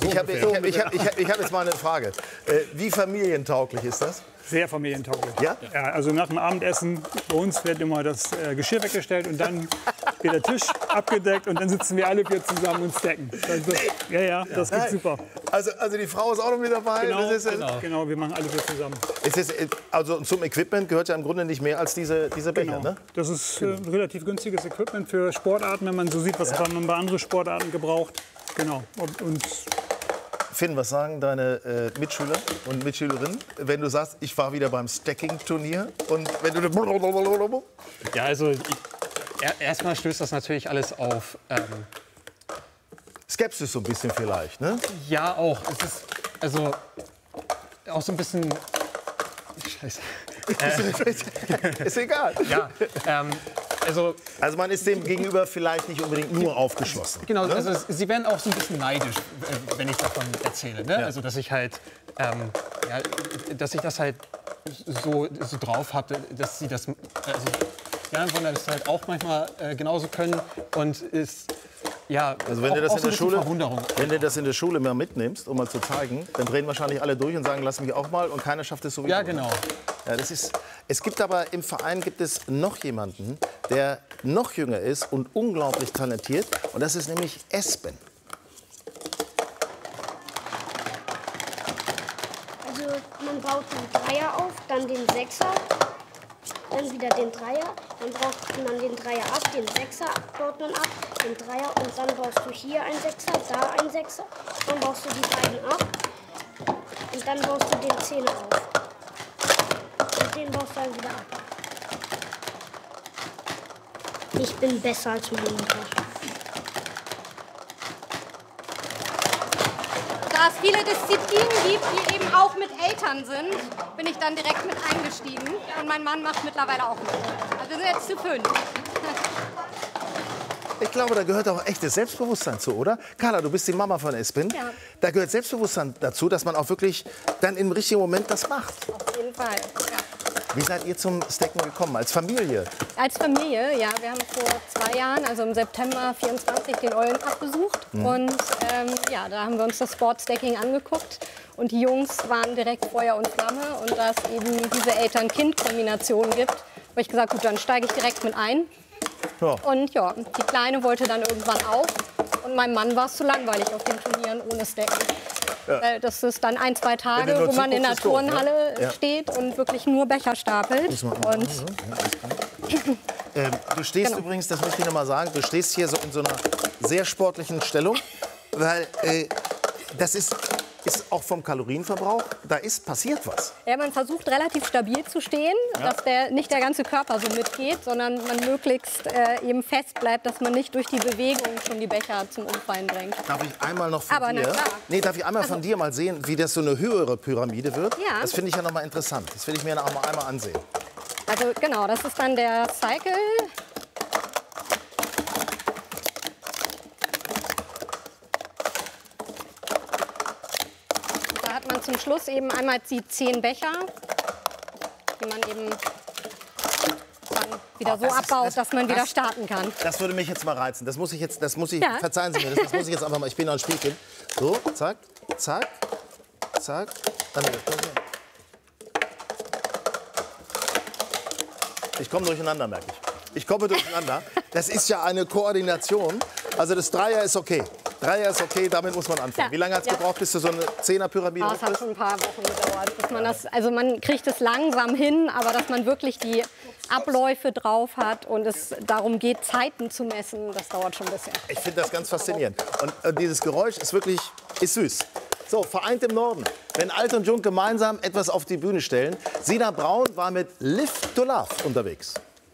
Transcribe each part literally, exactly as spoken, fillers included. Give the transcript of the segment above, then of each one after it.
Ich habe ich hab, ich hab, ich hab, ich hab jetzt mal eine Frage. Äh, wie familientauglich ist das? Sehr familientauglich. Ja? Ja, also nach dem Abendessen, bei uns wird immer das äh, Geschirr weggestellt und dann wird der Tisch abgedeckt und dann sitzen wir alle vier zusammen und stacken. Das, das, ja, ja, das geht super. Also, also die Frau ist auch noch mit dabei? Genau, das ist, genau. genau, wir machen alle vier zusammen. Ist es, also zum Equipment gehört ja im Grunde nicht mehr als diese, diese Becher, Genau. ne? Das ist äh, relativ günstiges Equipment für Sportarten, wenn man so sieht, was ja. man bei anderen Sportarten gebraucht. Genau. Und, und Finn, was sagen deine äh, Mitschüler und Mitschülerinnen, wenn du sagst, ich war wieder beim Stacking-Turnier und wenn du... Ja, also ich, er, erstmal stößt das natürlich alles auf... Ähm, Skepsis so ein bisschen vielleicht, ne? Ja, auch. Es ist also auch so ein bisschen... Scheiße. Äh, ist egal. Ja, ähm, also, also man ist dem gegenüber vielleicht nicht unbedingt nur aufgeschlossen. Genau, ne? also sie werden auch so ein bisschen neidisch, wenn ich davon erzähle. Ne? Ja. Also dass ich halt, ähm, ja, dass ich das halt so, so drauf habe, dass sie das, also ja, wollen das halt auch manchmal äh, genauso können und ist ja, also wenn auch, du das auch in so der Schule, Verwunderung. wenn du das in der Schule mal mitnimmst, um mal zu zeigen, dann drehen wahrscheinlich alle durch und sagen, lass mich auch mal und keiner schafft es sowieso. Ja, genau. Ja, das ist, es gibt aber im Verein gibt es noch jemanden, der noch jünger ist und unglaublich talentiert und das ist nämlich Espen. Also man baut den Dreier auf, dann den Sechser, dann wieder den Dreier, dann braucht man den Dreier ab, den Sechser baut man ab, den Dreier und dann baust du hier einen Sechser, da einen Sechser, dann baust du die beiden ab und dann baust du den Zehner auf. Und den baust du dann wieder ab. Ich bin besser als Monika. Da es viele Disziplinen gibt, die eben auch mit Eltern sind, bin ich dann direkt mit eingestiegen. Und mein Mann macht mittlerweile auch mit. Also wir sind jetzt zu fünf. Ich glaube, da gehört auch echtes Selbstbewusstsein zu, oder? Carla, du bist die Mama von Espen. Ja. Da gehört Selbstbewusstsein dazu, dass man auch wirklich dann im richtigen Moment das macht. Auf jeden Fall, ja. Wie seid ihr zum Stacken gekommen? Als Familie? Als Familie, ja. Wir haben vor zwei Jahren, also im September vierundzwanzig, den Eulenpack besucht. Mhm. Und ähm, ja, da haben wir uns das Sportstacking angeguckt. Und die Jungs waren direkt Feuer und Flamme. Und da es eben diese Eltern-Kind-Kombination gibt, habe ich gesagt, gut, dann steige ich direkt mit ein. Ja. Und ja, die Kleine wollte dann irgendwann auch. Und meinem Mann war es zu langweilig auf den Turnieren ohne Stacken. Ja. Das ist dann ein, zwei Tage, wo man in der Turnhalle ne? ja. steht und wirklich nur Becher stapelt. Und ähm, du stehst genau. übrigens, das möchte ich noch mal sagen, du stehst hier so in so einer sehr sportlichen Stellung, weil äh, das ist, ist auch vom Kalorienverbrauch, da ist passiert was. Ja, man versucht relativ stabil zu stehen, ja. dass der, nicht der ganze Körper so mitgeht, sondern man möglichst äh, eben fest bleibt, dass man nicht durch die Bewegung schon die Becher zum Umfallen bringt. Darf ich einmal noch von Aber dir, nee, darf ich einmal also, von dir mal sehen, wie das so eine höhere Pyramide wird? Ja. Das finde ich ja noch mal interessant. Das will ich mir noch mal einmal ansehen. Also genau, das ist dann der Cycle. Zum Schluss eben einmal die zehn Becher, die man eben dann wieder so abbaut, ist, das, dass man wieder das, starten kann. Das würde mich jetzt mal reizen. Das muss ich jetzt, das muss ich, ja. verzeihen Sie mir, das, das muss ich jetzt einfach mal, ich bin noch ein Spielkind. So, zack, zack, zack. Ich komme durcheinander, merke ich. Ich komme durcheinander. Das ist ja eine Koordination. Also das Dreier ist okay. Dreier ist okay, damit muss man anfangen. Ja. Wie lange hat es ja. gebraucht, bis du so eine Zehner-Pyramide hast? Oh, es hat schon ein paar Wochen gedauert. Bis man, das, also man kriegt es langsam hin, aber dass man wirklich die Abläufe drauf hat und es darum geht, Zeiten zu messen, das dauert schon ein bisschen. Ich finde das ganz faszinierend. Und äh, dieses Geräusch ist wirklich ist süß. So, vereint im Norden. Wenn Alt und Jung gemeinsam etwas auf die Bühne stellen. Sina Braun war mit Live to Love unterwegs.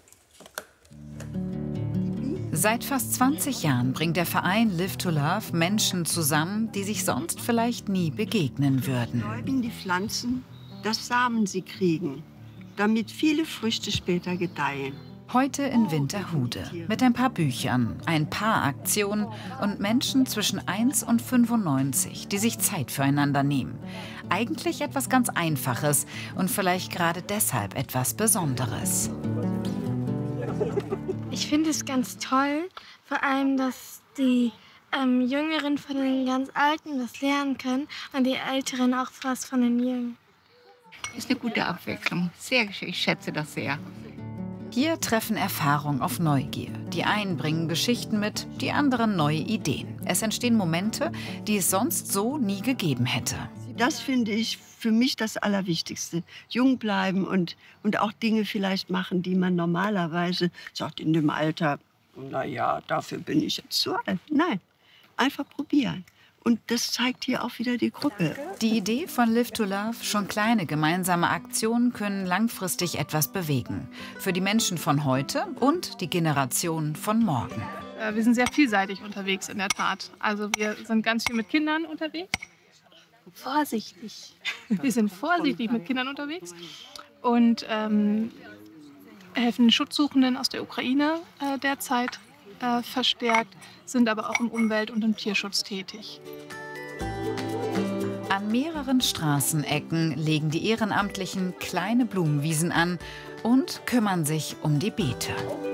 Seit fast zwanzig Jahren bringt der Verein Live to Love Menschen zusammen, die sich sonst vielleicht nie begegnen würden. Bestäuben die Pflanzen, dass Samen sie kriegen, damit viele Früchte später gedeihen. Heute in Winterhude mit ein paar Büchern, ein paar Aktionen und Menschen zwischen eins und fünfundneunzig, die sich Zeit füreinander nehmen. Eigentlich etwas ganz Einfaches und vielleicht gerade deshalb etwas Besonderes. Ich finde es ganz toll, vor allem, dass die ähm, Jüngeren von den ganz Alten was lernen können und die Älteren auch was von den Jungen. Ist eine gute Abwechslung. Sehr, ich schätze das sehr. Hier treffen Erfahrung auf Neugier. Die einen bringen Geschichten mit, die anderen neue Ideen. Es entstehen Momente, die es sonst so nie gegeben hätte. Das finde ich für mich das Allerwichtigste. Jung bleiben und, und auch Dinge vielleicht machen, die man normalerweise sagt in dem Alter, na ja, dafür bin ich jetzt zu alt. Nein, einfach probieren. Und das zeigt hier auch wieder die Gruppe. Die Idee von Live to Love, schon kleine gemeinsame Aktionen können langfristig etwas bewegen. Für die Menschen von heute und die Generation von morgen. Wir sind sehr vielseitig unterwegs in der Tat. Also wir sind ganz viel mit Kindern unterwegs. Vorsichtig. Wir sind vorsichtig mit Kindern unterwegs und ähm, helfen Schutzsuchenden aus der Ukraine äh, derzeit äh, verstärkt, sind aber auch im Umwelt- und im Tierschutz tätig. An mehreren Straßenecken legen die Ehrenamtlichen kleine Blumenwiesen an und kümmern sich um die Beete.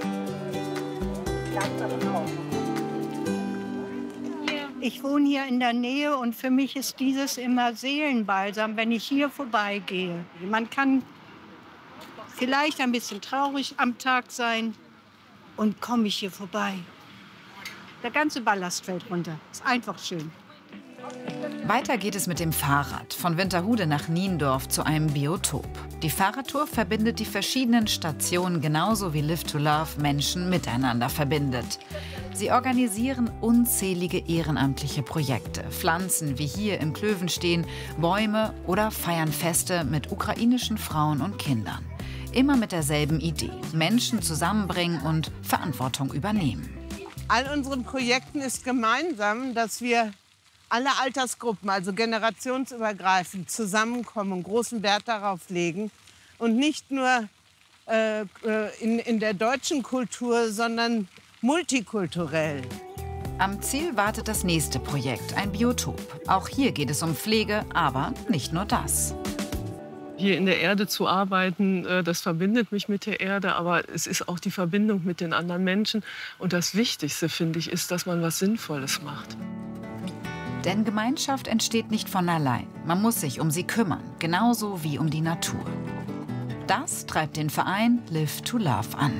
Ich wohne hier in der Nähe und für mich ist dieses immer Seelenbalsam, wenn ich hier vorbeigehe. Man kann vielleicht ein bisschen traurig am Tag sein und komme ich hier vorbei. Der ganze Ballast fällt runter. Ist einfach schön. Weiter geht es mit dem Fahrrad von Winterhude nach Niendorf zu einem Biotop. Die Fahrradtour verbindet die verschiedenen Stationen genauso wie Live to Love Menschen miteinander verbindet. Sie organisieren unzählige ehrenamtliche Projekte, pflanzen wie hier im Klövenstein Bäume oder feiern Feste mit ukrainischen Frauen und Kindern. Immer mit derselben Idee: Menschen zusammenbringen und Verantwortung übernehmen. All unseren Projekten ist gemeinsam, dass wir alle Altersgruppen, also generationsübergreifend, zusammenkommen und großen Wert darauf legen. Und nicht nur äh, in, in der deutschen Kultur, sondern multikulturell. Am Ziel wartet das nächste Projekt, ein Biotop. Auch hier geht es um Pflege, aber nicht nur das. Hier in der Erde zu arbeiten, das verbindet mich mit der Erde, aber es ist auch die Verbindung mit den anderen Menschen. Und das Wichtigste, finde ich, ist, dass man was Sinnvolles macht. Denn Gemeinschaft entsteht nicht von allein. Man muss sich um sie kümmern, genauso wie um die Natur. Das treibt den Verein Live to Love an.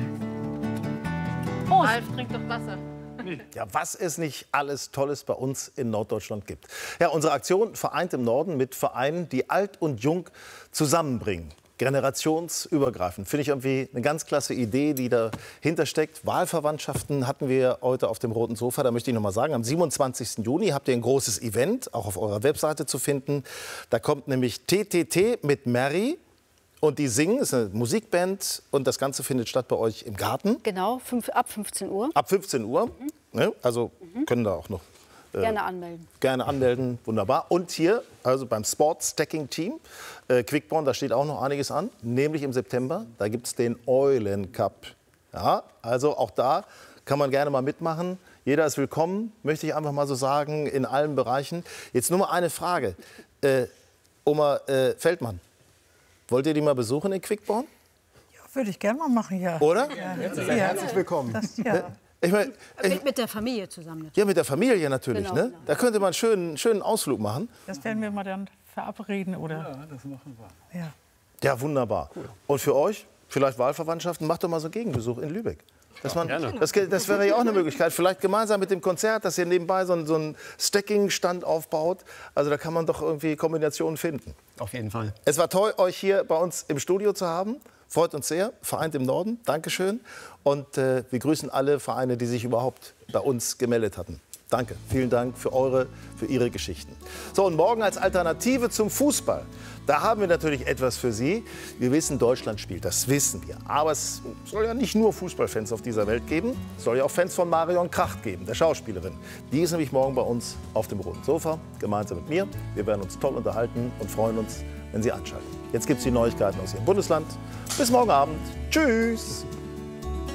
Oh, Ralf, trink doch Wasser. Ja, was es nicht alles Tolles bei uns in Norddeutschland gibt. Ja, unsere Aktion vereint im Norden mit Vereinen, die alt und jung zusammenbringen. Generationsübergreifend. Finde ich irgendwie eine ganz klasse Idee, die dahinter steckt. Wahlverwandtschaften hatten wir heute auf dem roten Sofa. Da möchte ich noch mal sagen, am siebenundzwanzigsten Juni habt ihr ein großes Event, auch auf eurer Webseite zu finden. Da kommt nämlich T T T mit Mary. Und die singen, das ist eine Musikband und das Ganze findet statt bei euch im Garten. Genau, fünf, ab fünfzehn Uhr. Ab fünfzehn Uhr, mhm. ne? Also mhm. können da auch noch äh, gerne anmelden. Gerne anmelden, wunderbar. Und hier, also beim Sports Stacking Team, äh, Quickborn, da steht auch noch einiges an, nämlich im September, da gibt es den Eulen Cup. Ja, also auch da kann man gerne mal mitmachen. Jeder ist willkommen, möchte ich einfach mal so sagen, in allen Bereichen. Jetzt nur mal eine Frage. Äh, Oma äh, Feldmann. Wollt ihr die mal besuchen in Quickborn? Ja, würde ich gerne mal machen, ja. Oder? Ja. Herzlich, ja. Herzlich willkommen. Das, ja. Ich mein, ich, mit, mit der Familie zusammen. Natürlich. Ja, mit der Familie natürlich. Genau, ne? genau. Da könnte man einen schönen, schönen Ausflug machen. Das werden wir mal dann verabreden, oder? Ja, das machen wir. Ja, ja wunderbar. Cool. Und für euch, vielleicht Wahlverwandtschaften, macht doch mal so einen Gegenbesuch in Lübeck. Dass man, das, das wäre ja auch eine Möglichkeit. Vielleicht gemeinsam mit dem Konzert, dass ihr nebenbei so, so einen Stacking-Stand aufbaut. Also da kann man doch irgendwie Kombinationen finden. Auf jeden Fall. Es war toll, euch hier bei uns im Studio zu haben. Freut uns sehr. Vereint im Norden. Dankeschön. Und äh, wir grüßen alle Vereine, die sich überhaupt bei uns gemeldet hatten. Danke. Vielen Dank für eure, für Ihre Geschichten. So, und morgen als Alternative zum Fußball. Da haben wir natürlich etwas für Sie. Wir wissen, Deutschland spielt, das wissen wir. Aber es soll ja nicht nur Fußballfans auf dieser Welt geben. Es soll ja auch Fans von Marion Kracht geben, der Schauspielerin. Die ist nämlich morgen bei uns auf dem roten Sofa, gemeinsam mit mir. Wir werden uns toll unterhalten und freuen uns, wenn Sie einschalten. Jetzt gibt es die Neuigkeiten aus Ihrem Bundesland. Bis morgen Abend. Tschüss.